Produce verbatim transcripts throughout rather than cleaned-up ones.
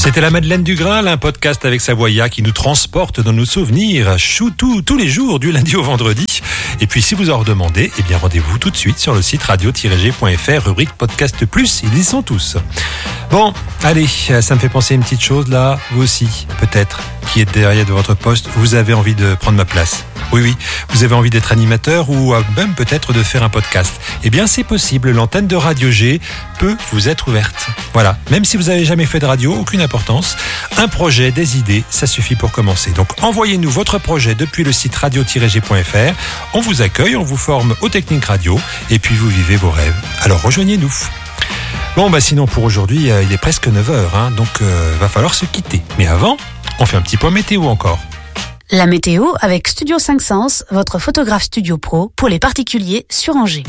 C'était la Madeleine du Graal, un podcast avec Savoya qui nous transporte dans nos souvenirs chou, tout, tous les jours, du lundi au vendredi. Et puis si vous en redemandez, eh bien rendez-vous tout de suite sur le site radio tiret g point f r, rubrique podcast plus, ils y sont tous. Bon, allez, ça me fait penser à une petite chose là, vous aussi, peut-être, qui êtes derrière de votre poste, vous avez envie de prendre ma place. Oui, oui, vous avez envie d'être animateur ou même peut-être de faire un podcast. Eh bien, c'est possible, l'antenne de Radio G peut vous être ouverte. Voilà, même si vous n'avez jamais fait de radio, aucune importance. Un projet, des idées, ça suffit pour commencer. Donc, envoyez-nous votre projet depuis le site radio tiret g point f r. On vous accueille, on vous forme aux techniques radio et puis vous vivez vos rêves. Alors, rejoignez-nous. Bon, bah sinon, pour aujourd'hui, euh, il est presque neuf heures, hein, donc euh, va falloir se quitter. Mais avant, on fait un petit point météo encore. La météo avec Studio cinq Sens, votre photographe studio pro pour les particuliers sur Angers.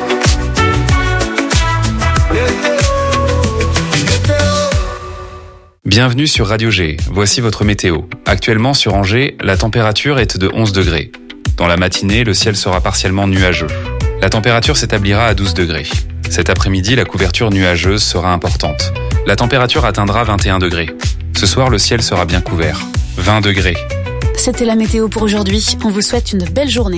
Bienvenue sur Radio G, voici votre météo. Actuellement sur Angers, la température est de onze degrés. Dans la matinée, le ciel sera partiellement nuageux. La température s'établira à douze degrés. Cet après-midi, la couverture nuageuse sera importante. La température atteindra vingt et un degrés. Ce soir, le ciel sera bien couvert. vingt degrés. C'était la météo pour aujourd'hui. On vous souhaite une belle journée.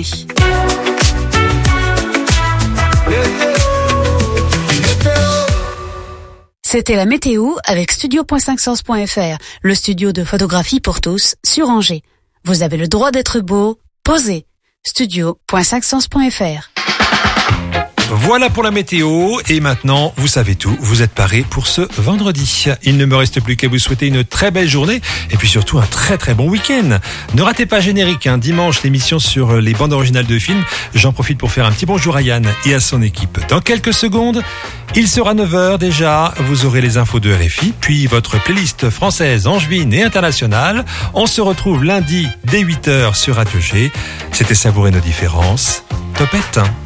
C'était la météo avec studio cinq sens point f r, le studio de photographie pour tous sur Angers. Vous avez le droit d'être beau, posez. studio cinq sens point f r. Voilà pour la météo et maintenant vous savez tout, vous êtes parés pour ce vendredi. Il ne me reste plus qu'à vous souhaiter une très belle journée et puis surtout un très très bon week-end. Ne ratez pas Générique, hein, dimanche l'émission sur les bandes originales de films. J'en profite pour faire un petit bonjour à Yann et à son équipe. Dans quelques secondes, il sera neuf heures déjà, vous aurez les infos de R F I, puis votre playlist française, angevine et internationale. On se retrouve lundi dès huit heures sur Radio G. C'était Savourer nos différences. Topette.